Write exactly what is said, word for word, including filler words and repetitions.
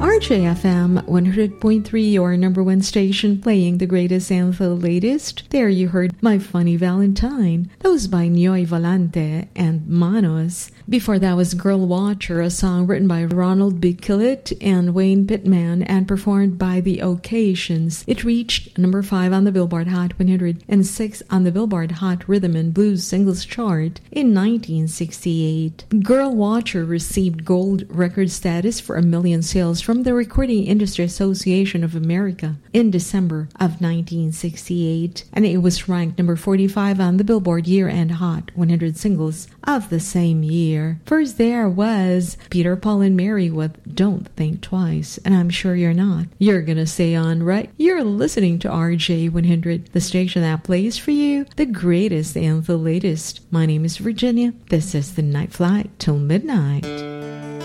R J F M one hundred point three, your number one station, playing the greatest and the latest. There you heard My Funny Valentine. That was by Nyoy Volante and Manos. Before that was Girl Watcher, a song written by Ronald B. Killett and Wayne Pittman and performed by The Occasions. It reached number five on the Billboard Hot one hundred and six on the Billboard Hot Rhythm and Blues Singles Chart in nineteen sixty-eight. Girl Watcher received gold record status for a million sales from the Recording Industry Association of America in December of nineteen sixty-eight, and it was ranked number forty-five on the Billboard Year-End Hot one hundred Singles of the same year. First there was Peter, Paul, and Mary with Don't Think Twice, and I'm sure you're not. You're gonna stay on, right? You're listening to R J one hundred, the station that plays for you the greatest and the latest. My name is Virginia. This is the Night Flight till midnight.